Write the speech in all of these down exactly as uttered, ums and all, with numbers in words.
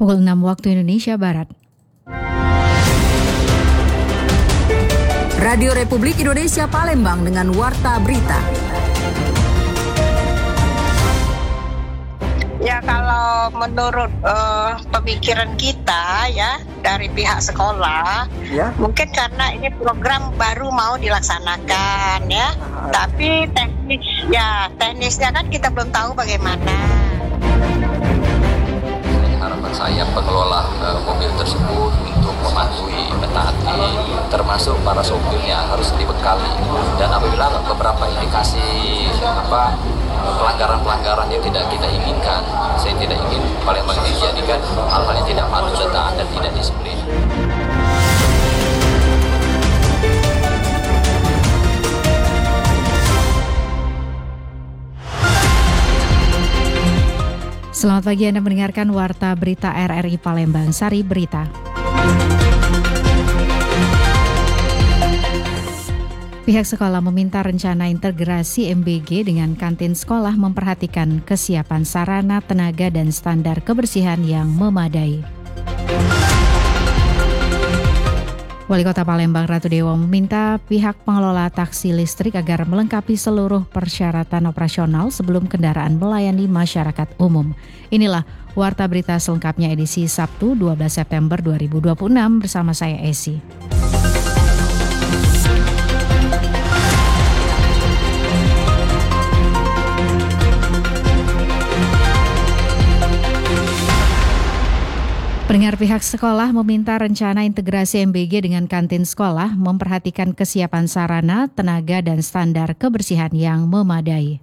Pukul enam waktu Indonesia Barat. Radio Republik Indonesia Palembang dengan Warta Berita. Ya, kalau menurut uh, pemikiran kita ya dari pihak sekolah, ya, mungkin karena ini program baru mau dilaksanakan ya, ah. tapi teknis ya teknisnya kan kita belum tahu bagaimana. Harapan saya pengelola uh, mobil tersebut untuk mematuhi, mentaati, termasuk para sopirnya harus dibekali, dan apabila beberapa indikasi apa pelanggaran-pelanggaran yang tidak kita inginkan, saya tidak ingin Palembang ini dijadikan hal-hal yang tidak patuh dan taat dan tidak disiplin. Selamat pagi, Anda mendengarkan Warta Berita R R I Palembang, Sari Berita. Pihak sekolah meminta rencana integrasi M B G dengan kantin sekolah memperhatikan kesiapan sarana, tenaga, dan standar kebersihan yang memadai. Wali Kota Palembang Ratu Dewa meminta pihak pengelola taksi listrik agar melengkapi seluruh persyaratan operasional sebelum kendaraan melayani masyarakat umum. Inilah Warta Berita selengkapnya edisi Sabtu dua belas September dua ribu dua puluh enam bersama saya Esi. Pendengar, pihak sekolah meminta rencana integrasi M B G dengan kantin sekolah memperhatikan kesiapan sarana, tenaga, dan standar kebersihan yang memadai.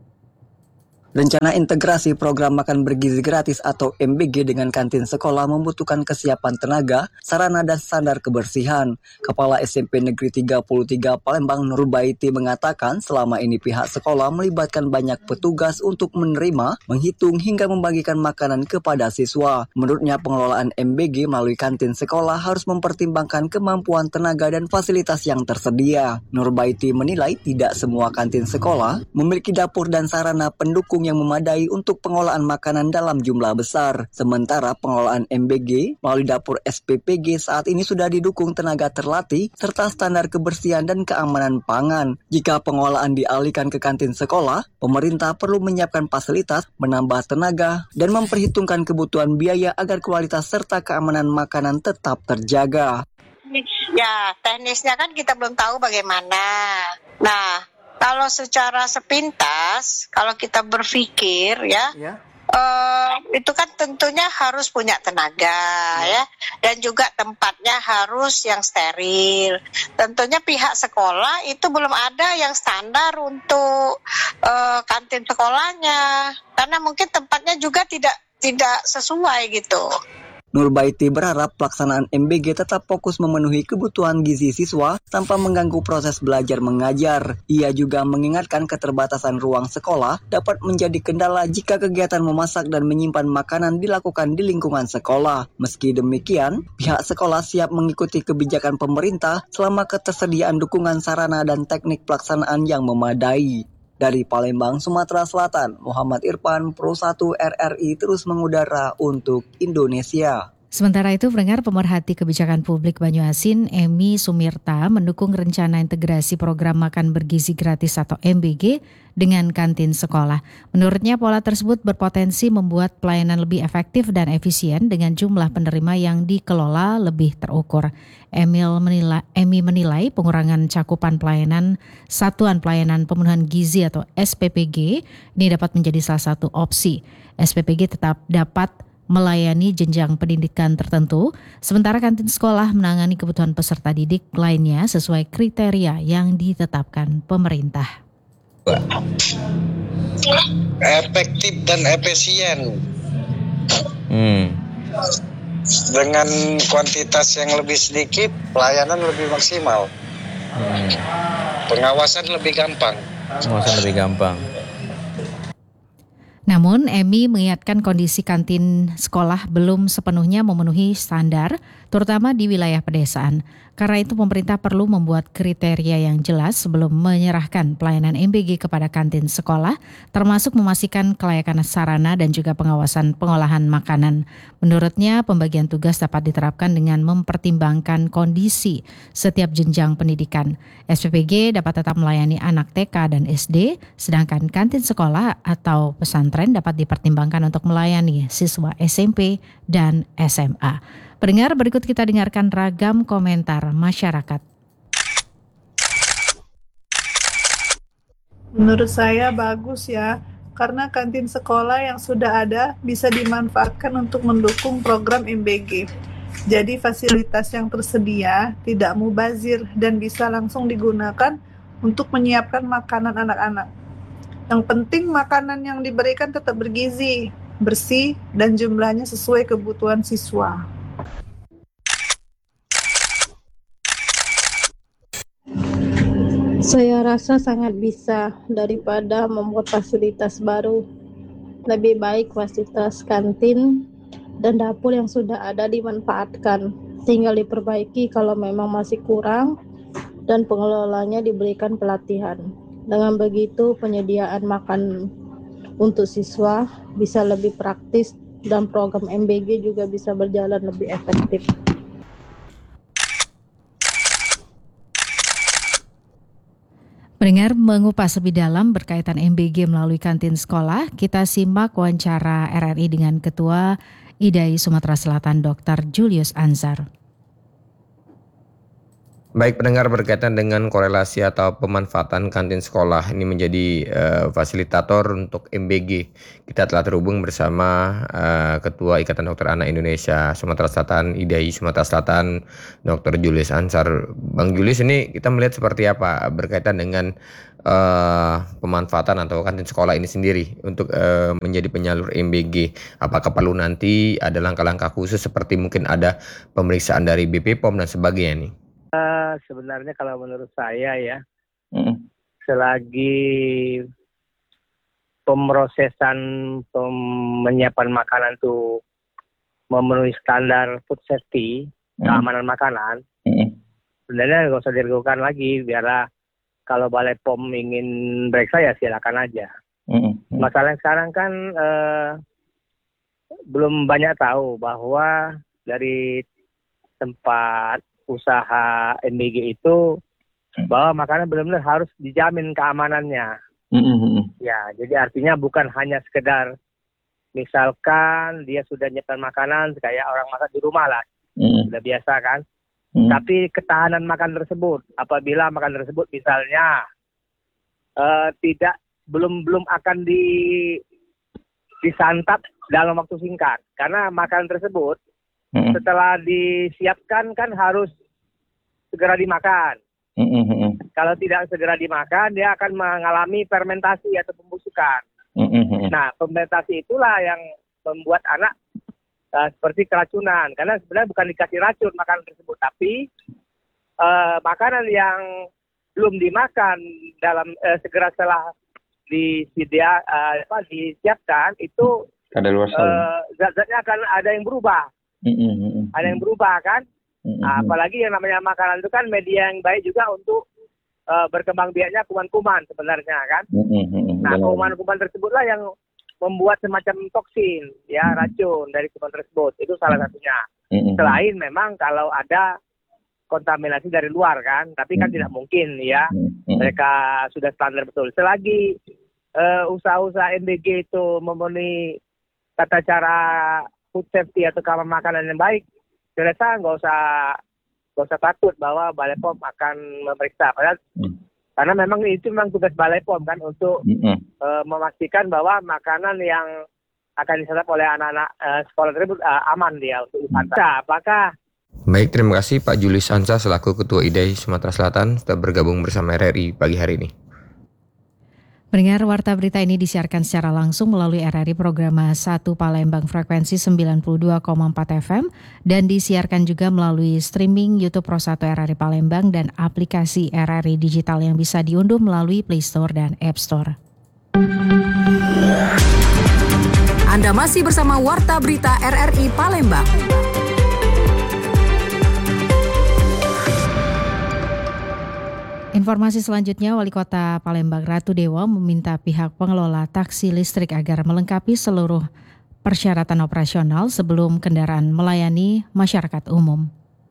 Rencana integrasi program makan bergizi gratis atau M B G dengan kantin sekolah membutuhkan kesiapan tenaga, sarana, dan standar kebersihan. Kepala S M P Negeri tiga puluh tiga Palembang Nurbaiti mengatakan selama ini pihak sekolah melibatkan banyak petugas untuk menerima, menghitung, hingga membagikan makanan kepada siswa. Menurutnya pengelolaan M B G melalui kantin sekolah harus mempertimbangkan kemampuan tenaga dan fasilitas yang tersedia. Nurbaiti menilai tidak semua kantin sekolah memiliki dapur dan sarana pendukung yang memadai untuk pengolahan makanan dalam jumlah besar. Sementara pengelolaan M B G melalui dapur S P P G saat ini sudah didukung tenaga terlatih serta standar kebersihan dan keamanan pangan. Jika pengolahan dialihkan ke kantin sekolah, pemerintah perlu menyiapkan fasilitas, menambah tenaga, dan memperhitungkan kebutuhan biaya agar kualitas serta keamanan makanan tetap terjaga. Ya, teknisnya kan kita belum tahu bagaimana. Nah, kalau secara sepintas, kalau kita berpikir ya, ya. Uh, itu kan tentunya harus punya tenaga ya. ya, dan juga tempatnya harus yang steril. Tentunya pihak sekolah itu belum ada yang standar untuk uh, kantin sekolahnya, karena mungkin tempatnya juga tidak tidak sesuai gitu. Nurbaiti berharap pelaksanaan M B G tetap fokus memenuhi kebutuhan gizi siswa tanpa mengganggu proses belajar mengajar. Ia juga mengingatkan keterbatasan ruang sekolah dapat menjadi kendala jika kegiatan memasak dan menyimpan makanan dilakukan di lingkungan sekolah. Meski demikian, pihak sekolah siap mengikuti kebijakan pemerintah selama ketersediaan dukungan sarana dan teknik pelaksanaan yang memadai. Dari Palembang, Sumatera Selatan, Muhammad Irfan, Pro satu R R I terus mengudara untuk Indonesia. Sementara itu, pendengar, pemerhati kebijakan publik Banyuasin, Emi Sumirta, mendukung rencana integrasi program makan bergizi gratis atau M B G dengan kantin sekolah. Menurutnya, pola tersebut berpotensi membuat pelayanan lebih efektif dan efisien dengan jumlah penerima yang dikelola lebih terukur. Emil menilai, Emi menilai pengurangan cakupan pelayanan Satuan Pelayanan Pemenuhan Gizi atau S P P G ini dapat menjadi salah satu opsi. S P P G tetap dapat melayani jenjang pendidikan tertentu, sementara kantin sekolah menangani kebutuhan peserta didik lainnya sesuai kriteria yang ditetapkan pemerintah. Efektif dan efisien. Hmm. Dengan kuantitas yang lebih sedikit, pelayanan lebih maksimal. Hmm. Pengawasan lebih gampang. Pengawasan lebih gampang. Namun, Emi mengingatkan kondisi kantin sekolah belum sepenuhnya memenuhi standar, terutama di wilayah pedesaan. Karena itu pemerintah perlu membuat kriteria yang jelas sebelum menyerahkan pelayanan M B G kepada kantin sekolah, termasuk memastikan kelayakan sarana dan juga pengawasan pengolahan makanan. Menurutnya, pembagian tugas dapat diterapkan dengan mempertimbangkan kondisi setiap jenjang pendidikan. S P P G dapat tetap melayani anak T K dan S D, sedangkan kantin sekolah atau pesantren dapat dipertimbangkan untuk melayani siswa S M P dan S M A. Pendengar, berikut kita dengarkan ragam komentar masyarakat. Menurut saya bagus ya, karena kantin sekolah yang sudah ada bisa dimanfaatkan untuk mendukung program M B G. Jadi fasilitas yang tersedia tidak mubazir dan bisa langsung digunakan untuk menyiapkan makanan anak-anak. Yang penting makanan yang diberikan tetap bergizi, bersih, dan jumlahnya sesuai kebutuhan siswa. Saya rasa sangat bisa daripada membuat fasilitas baru. Lebih baik fasilitas kantin dan dapur yang sudah ada dimanfaatkan. Tinggal diperbaiki kalau memang masih kurang dan pengelolanya diberikan pelatihan. Dengan begitu penyediaan makan untuk siswa bisa lebih praktis dan program M B G juga bisa berjalan lebih efektif. Mendengar mengupas lebih dalam berkaitan M B G melalui kantin sekolah, kita simak wawancara R R I dengan Ketua I D A I Sumatera Selatan Doktor Julius Ansar. Baik pendengar, berkaitan dengan korelasi atau pemanfaatan kantin sekolah ini menjadi uh, fasilitator untuk M B G. Kita telah terhubung bersama uh, Ketua Ikatan Dokter Anak Indonesia Sumatera Selatan, I D A I Sumatera Selatan, Doktor Julius Ansar. Bang Julius, ini kita melihat seperti apa berkaitan dengan uh, pemanfaatan atau kantin sekolah ini sendiri untuk uh, menjadi penyalur M B G. Apakah perlu nanti ada langkah-langkah khusus seperti mungkin ada pemeriksaan dari B P P O M dan sebagainya nih? Uh, sebenarnya kalau menurut saya ya, Mm. selagi pemrosesan pem- menyiapkan makanan itu memenuhi standar food safety, Mm. keamanan makanan, Mm. sebenarnya nggak usah diragukan lagi. Biarlah kalau Balai P O M ingin periksa ya silakan aja. Mm. Masalah sekarang kan uh, belum banyak tahu bahwa dari tempat usaha M B G itu bahwa makanan benar-benar harus dijamin keamanannya. Mm-hmm. Ya, jadi artinya bukan hanya sekedar misalkan dia sudah nyiapkan makanan kayak orang masak di rumah lah, Mm-hmm. sudah biasa kan. Mm-hmm. Tapi ketahanan makan tersebut, apabila makan tersebut misalnya uh, tidak belum belum akan di disantap dalam waktu singkat, karena makanan tersebut setelah disiapkan kan harus segera dimakan. Mm-hmm. Kalau tidak segera dimakan, dia akan mengalami fermentasi atau pembusukan. Mm-hmm. Nah, fermentasi itulah yang membuat anak uh, seperti keracunan. Karena sebenarnya bukan dikasih racun makanan tersebut, tapi uh, makanan yang belum dimakan dalam uh, segera setelah disedia, uh, apa, disiapkan itu uh, zat-zatnya akan ada yang berubah. Mm-hmm. Ada yang berubah kan, mm-hmm. apalagi yang namanya makanan itu kan media yang baik juga untuk uh, berkembang biaknya kuman-kuman sebenarnya kan. Mm-hmm. Nah, kuman-kuman tersebutlah yang membuat semacam toksin, ya mm-hmm. racun dari kuman tersebut, itu salah satunya. Mm-hmm. Selain memang kalau ada kontaminasi dari luar kan, tapi kan mm-hmm. tidak mungkin ya, mm-hmm. mereka sudah standar betul. Selagi uh, usaha-usaha M B G itu memenuhi tata cara food safety atau keamanan makanan yang baik, saya rasa nggak usah nggak usah takut bahwa Balai P O M akan memeriksa. Padahal, mm. Karena memang itu memang tugas Balai P O M kan untuk mm-hmm. uh, memastikan bahwa makanan yang akan disantap oleh anak-anak uh, sekolah tersebut uh, aman dia untuk disantap. Nah, apakah? Baik, terima kasih Pak Julius Ansar selaku Ketua I D A I Sumatera Selatan sudah bergabung bersama R R I pagi hari ini. Pendengar, warta berita ini disiarkan secara langsung melalui R R I Program satu Palembang frekuensi sembilan puluh dua koma empat F M dan disiarkan juga melalui streaming YouTube Pro satu R R I Palembang dan aplikasi R R I Digital yang bisa diunduh melalui Play Store dan App Store. Anda masih bersama Warta Berita R R I Palembang. Informasi selanjutnya, Wali Kota Palembang Ratu Dewa meminta pihak pengelola taksi listrik agar melengkapi seluruh persyaratan operasional sebelum kendaraan melayani masyarakat umum.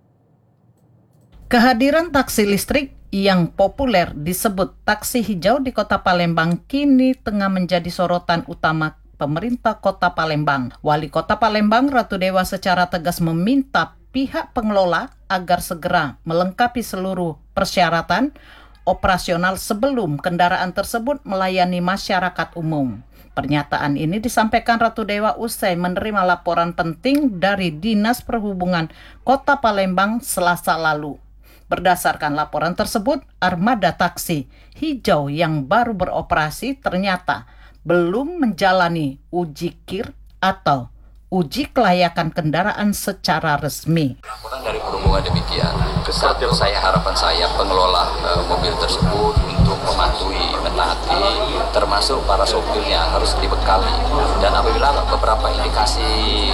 Kehadiran taksi listrik yang populer disebut taksi hijau di Kota Palembang kini tengah menjadi sorotan utama pemerintah Kota Palembang. Wali Kota Palembang Ratu Dewa secara tegas meminta pihak pengelola agar segera melengkapi seluruh persyaratan operasional sebelum kendaraan tersebut melayani masyarakat umum. Pernyataan ini disampaikan Ratu Dewa usai menerima laporan penting dari Dinas Perhubungan Kota Palembang Selasa lalu. Berdasarkan laporan tersebut, armada taksi hijau yang baru beroperasi ternyata belum menjalani uji kir atau uji kelayakan kendaraan secara resmi. Laporan dari perhubungan demikian. Satu, saya harapan saya pengelola uh, mobil tersebut untuk mematuhi, mentaati, termasuk para sopirnya harus dibekali. Dan apabila beberapa indikasi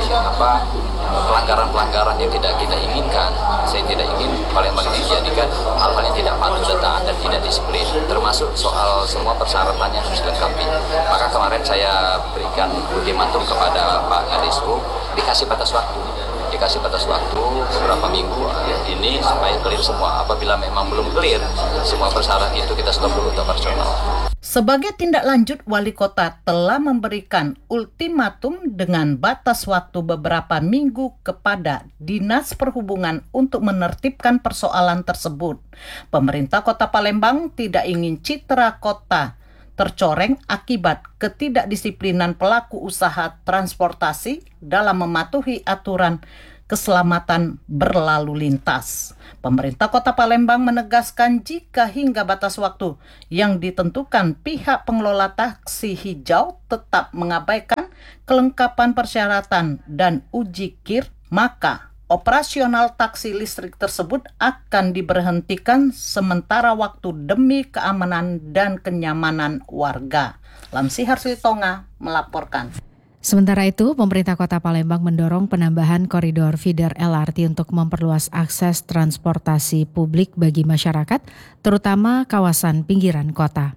apa pelanggaran-pelanggaran yang tidak kita inginkan, saya tidak ingin Palembang ini dijadikan hal-hal yang tidak patuh dan taat dan tidak disiplin, termasuk soal semua persyaratan yang harus dilengkapi. Maka kemarin saya berikan ultimatum kepada Pak Kadisub, dikasih batas waktu, dikasih batas waktu beberapa minggu ini supaya clear semua. Apabila memang belum clear semua persyaratan itu, kita stop dulu untuk operasional. Sebagai tindak lanjut, Wali Kota telah memberikan ultimatum dengan batas waktu beberapa minggu kepada Dinas Perhubungan untuk menertibkan persoalan tersebut. Pemerintah Kota Palembang tidak ingin citra kota tercoreng akibat ketidakdisiplinan pelaku usaha transportasi dalam mematuhi aturan keselamatan berlalu lintas. Pemerintah Kota Palembang menegaskan jika hingga batas waktu yang ditentukan pihak pengelola taksi hijau tetap mengabaikan kelengkapan persyaratan dan uji kir, maka operasional taksi listrik tersebut akan diberhentikan sementara waktu demi keamanan dan kenyamanan warga. Lamsi Harslitonga melaporkan. Sementara itu, pemerintah Kota Palembang mendorong penambahan koridor feeder L R T untuk memperluas akses transportasi publik bagi masyarakat, terutama kawasan pinggiran kota.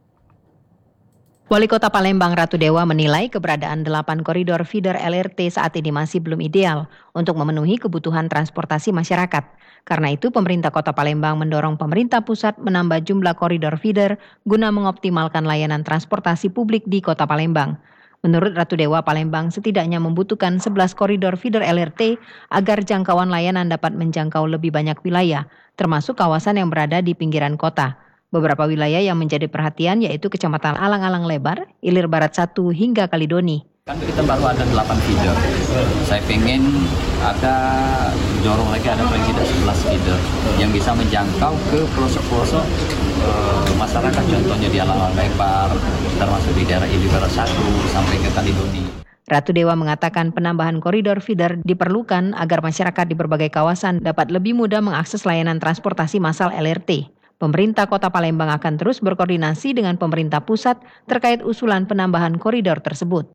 Wali Kota Palembang Ratu Dewa menilai keberadaan delapan koridor feeder L R T saat ini masih belum ideal untuk memenuhi kebutuhan transportasi masyarakat. Karena itu, pemerintah Kota Palembang mendorong pemerintah pusat menambah jumlah koridor feeder guna mengoptimalkan layanan transportasi publik di Kota Palembang. Menurut Ratu Dewa, Palembang setidaknya membutuhkan sebelas koridor feeder L R T agar jangkauan layanan dapat menjangkau lebih banyak wilayah, termasuk kawasan yang berada di pinggiran kota. Beberapa wilayah yang menjadi perhatian yaitu Kecamatan Alang-Alang Lebar, Ilir Barat satu hingga Kalidoni. Kan kita baru ada delapan feeder. Saya pengen ada dorong lagi ada paling tidak sebelas feeder yang bisa menjangkau ke pelosok-pelosok e, masyarakat, contohnya di Alang-Alang Lebar, termasuk di daerah Ilir Barat satu sampai ke Kalidoni. Ratu Dewa mengatakan penambahan koridor feeder diperlukan agar masyarakat di berbagai kawasan dapat lebih mudah mengakses layanan transportasi massal L R T. Pemerintah Kota Palembang akan terus berkoordinasi dengan pemerintah pusat terkait usulan penambahan koridor tersebut.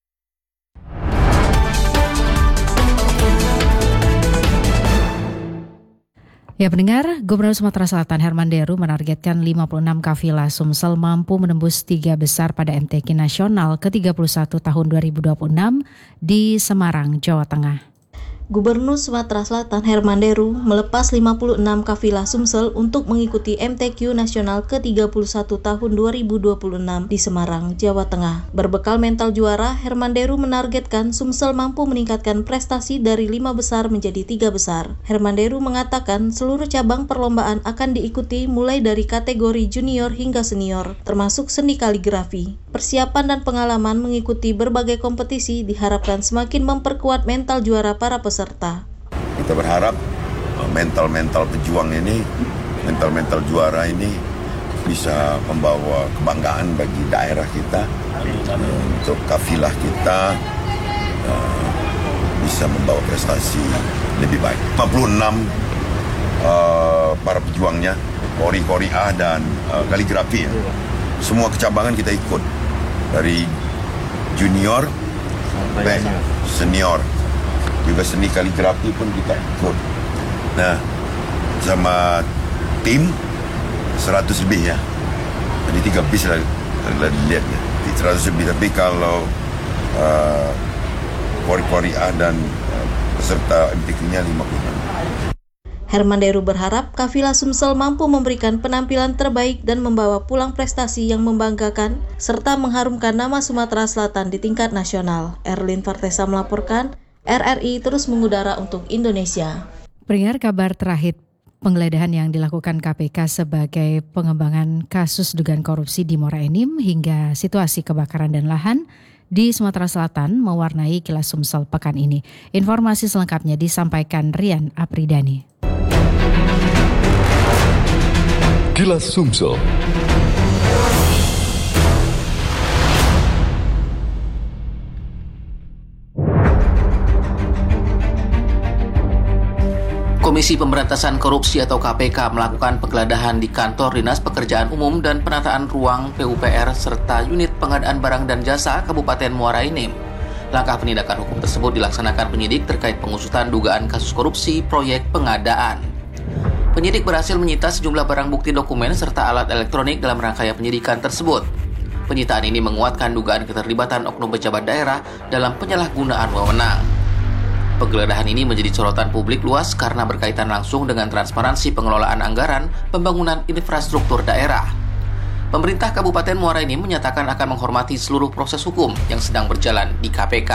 Ya pendengar, Gubernur Sumatera Selatan Herman Deru menargetkan lima puluh enam kafilah Sumsel mampu menembus tiga besar pada M T Q Nasional ke tiga puluh satu tahun dua ribu dua puluh enam di Semarang, Jawa Tengah. Gubernur Sumatera Selatan Herman Deru melepas lima puluh enam kafilah Sumsel untuk mengikuti M T Q Nasional ke tiga puluh satu tahun dua ribu dua puluh enam di Semarang, Jawa Tengah. Berbekal mental juara, Herman Deru menargetkan Sumsel mampu meningkatkan prestasi dari lima besar menjadi tiga besar. Herman Deru mengatakan seluruh cabang perlombaan akan diikuti mulai dari kategori junior hingga senior, termasuk seni kaligrafi. Persiapan dan pengalaman mengikuti berbagai kompetisi diharapkan semakin memperkuat mental juara para peserta. Kita berharap mental-mental pejuang ini, mental-mental juara ini bisa membawa kebanggaan bagi daerah kita, untuk kafilah kita bisa membawa prestasi lebih baik. lima puluh enam uh, para pejuangnya, kori-kori A dan uh, kaligrafi ya. Semua kecabangan kita ikut, dari junior band senior. Juga seni kaligrafi pun kita ikut. Nah, sama tim seratus lebih ya. Jadi tiga bis lah lihatnya. seratus lebih, tapi kalau uh, Polri A dan uh, peserta M T Q-nya lima puluh enam. Hermanderu berharap Kafilah Sumsel mampu memberikan penampilan terbaik dan membawa pulang prestasi yang membanggakan serta mengharumkan nama Sumatera Selatan di tingkat nasional. Erlin Fartesa melaporkan, R R I terus mengudara untuk Indonesia. Pendengar, kabar terakhir penggeledahan yang dilakukan K P K sebagai pengembangan kasus dugaan korupsi di Muara Enim hingga situasi kebakaran dan lahan di Sumatera Selatan mewarnai Kilas Sumsel pekan ini. Informasi selengkapnya disampaikan Rian Apridani. Kilas Sumsel. Komisi Pemberantasan Korupsi atau K P K melakukan penggeledahan di kantor Dinas Pekerjaan Umum dan Penataan Ruang P U P R serta unit pengadaan barang dan jasa Kabupaten Muara Enim. Langkah penindakan hukum tersebut dilaksanakan penyidik terkait pengusutan dugaan kasus korupsi proyek pengadaan. Penyidik berhasil menyita sejumlah barang bukti dokumen serta alat elektronik dalam rangkaian penyidikan tersebut. Penyitaan ini menguatkan dugaan keterlibatan oknum pejabat daerah dalam penyalahgunaan wewenang. Penggeledahan ini menjadi sorotan publik luas karena berkaitan langsung dengan transparansi pengelolaan anggaran pembangunan infrastruktur daerah. Pemerintah Kabupaten Muara Enim menyatakan akan menghormati seluruh proses hukum yang sedang berjalan di K P K.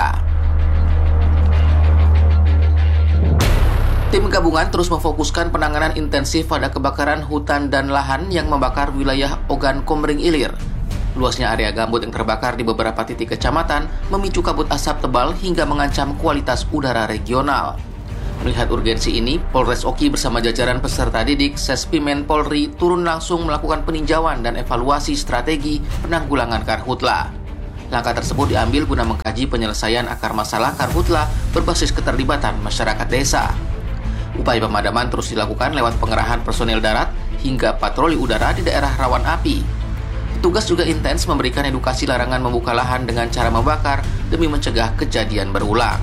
Tim gabungan terus memfokuskan penanganan intensif pada kebakaran hutan dan lahan yang membakar wilayah Ogan Komering Ilir. Luasnya area gambut yang terbakar di beberapa titik kecamatan memicu kabut asap tebal hingga mengancam kualitas udara regional. Melihat urgensi ini, Polres Oki bersama jajaran peserta didik Sespimen Polri turun langsung melakukan peninjauan dan evaluasi strategi penanggulangan karhutla. Langkah tersebut diambil guna mengkaji penyelesaian akar masalah karhutla berbasis keterlibatan masyarakat desa. Upaya pemadaman terus dilakukan lewat pengerahan personel darat hingga patroli udara di daerah rawan api. Petugas juga intens memberikan edukasi larangan membuka lahan dengan cara membakar demi mencegah kejadian berulang.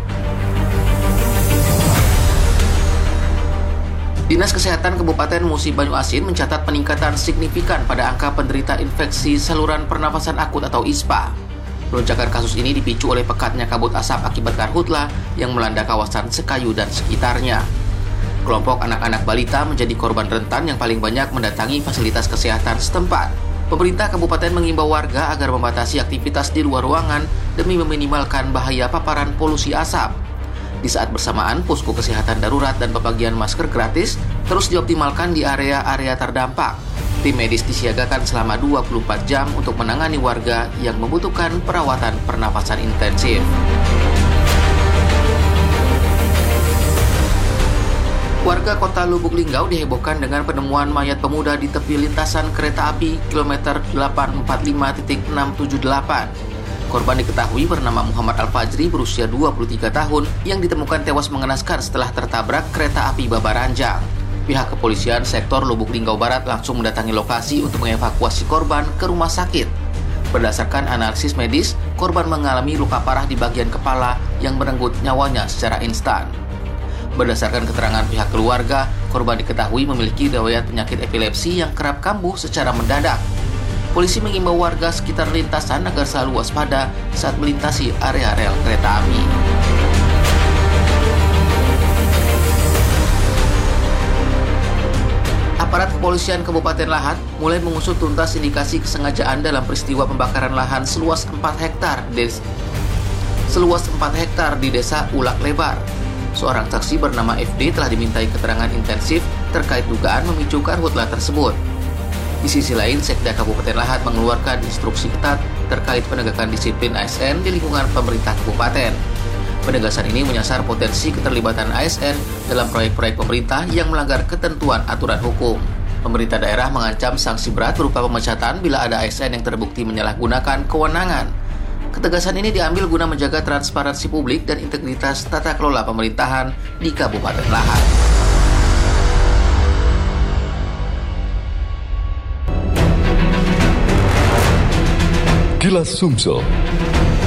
Dinas Kesehatan Kabupaten Musi Banyu Asin mencatat peningkatan signifikan pada angka penderita infeksi saluran pernafasan akut atau I S P A. Lonjakan kasus ini dipicu oleh pekatnya kabut asap akibat karhutla yang melanda kawasan Sekayu dan sekitarnya. Kelompok anak-anak balita menjadi korban rentan yang paling banyak mendatangi fasilitas kesehatan setempat. Pemerintah kabupaten mengimbau warga agar membatasi aktivitas di luar ruangan demi meminimalkan bahaya paparan polusi asap. Di saat bersamaan, posko kesehatan darurat dan pembagian masker gratis terus dioptimalkan di area-area terdampak. Tim medis disiagakan selama dua puluh empat jam untuk menangani warga yang membutuhkan perawatan pernafasan intensif. Warga kota Lubuk Linggau dihebohkan dengan penemuan mayat pemuda di tepi lintasan kereta api kilometer delapan empat lima titik enam tujuh delapan. Korban diketahui bernama Muhammad Al-Fajri berusia dua puluh tiga tahun yang ditemukan tewas mengenaskan setelah tertabrak kereta api Babaranjang. Pihak kepolisian sektor Lubuk Linggau Barat langsung mendatangi lokasi untuk mengevakuasi korban ke rumah sakit. Berdasarkan analisis medis, korban mengalami luka parah di bagian kepala yang merenggut nyawanya secara instan. Berdasarkan keterangan pihak keluarga, korban diketahui memiliki riwayat penyakit epilepsi yang kerap kambuh secara mendadak. Polisi mengimbau warga sekitar lintasan agar selalu waspada saat melintasi area rel kereta api. Aparat kepolisian Kabupaten Lahat mulai mengusut tuntas indikasi kesengajaan dalam peristiwa pembakaran lahan seluas empat hektar di seluas empat hektar di Desa Ulak Lebar. Seorang saksi bernama F D telah dimintai keterangan intensif terkait dugaan memicu karhutla tersebut. Di sisi lain, Sekda Kabupaten Lahat mengeluarkan instruksi ketat terkait penegakan disiplin A S N di lingkungan pemerintah kabupaten. Penegasan ini menyasar potensi keterlibatan A S N dalam proyek-proyek pemerintah yang melanggar ketentuan aturan hukum. Pemerintah daerah mengancam sanksi berat berupa pemecatan bila ada A S N yang terbukti menyalahgunakan kewenangan. Ketegasan ini diambil guna menjaga transparansi publik dan integritas tata kelola pemerintahan di Kabupaten Lahat. Kilas Sumsel.